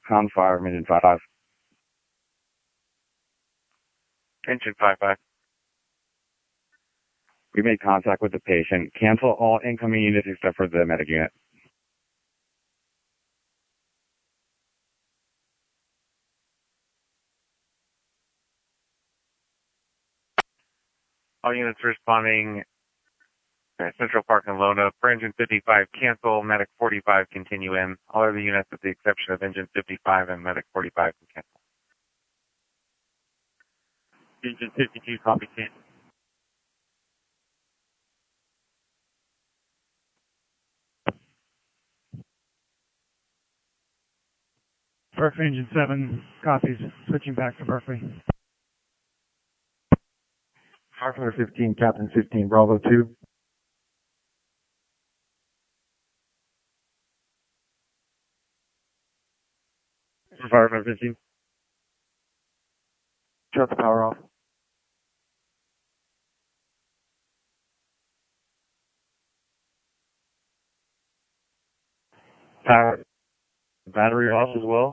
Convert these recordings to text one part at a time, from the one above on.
Con fire, engine 5. Engine 5-5. We made contact with the patient. Cancel all incoming units except for the medic unit. All units responding Central Park and Lona. For Engine 55, cancel. Medic 45, continue in. All other units, with the exception of Engine 55 and Medic 45, can cancel. Engine 52, copy, cancel. Berkeley Engine 7 copies. Switching back to Berkeley. Firefighter 15, Captain 15, Bravo 2. Firefighter 15. Shut the power off. Power. Battery off as well.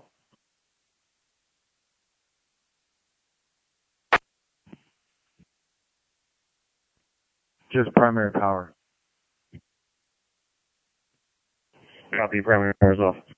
Just primary power. Copy, primary power is off.